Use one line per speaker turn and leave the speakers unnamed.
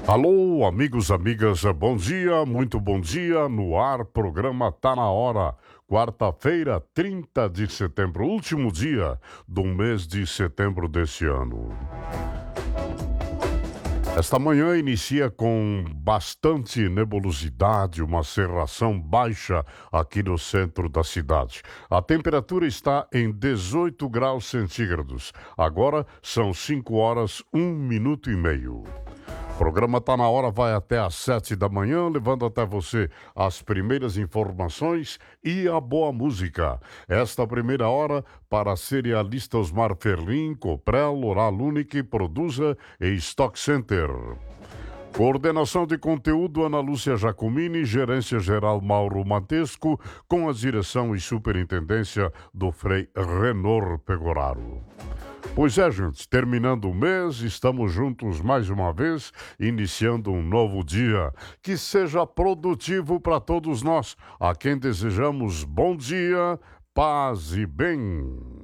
Alô, amigos, amigas, bom dia, muito bom dia. No ar, programa Tá na Hora. Quarta-feira, 30 de setembro, último dia do mês de setembro deste ano. Esta manhã inicia com bastante nebulosidade, uma cerração baixa aqui no centro da cidade. A temperatura está em 18 graus centígrados. Agora são 5 horas, 1 minuto e meio. O programa Tá na Hora vai até às 7 da manhã, levando até você as primeiras informações e a boa música. Esta primeira hora para a serialista Osmar Ferlin, Coprel, Oral Unique, Produza e Stock Center. Coordenação de conteúdo Ana Lúcia Jacomini, gerência geral Mauro Matesco, com a direção e superintendência do Frei Renor Pegoraro. Pois é, gente, terminando o mês, estamos juntos mais uma vez, iniciando um novo dia. Que seja produtivo para todos nós, a quem desejamos bom dia, paz e bem.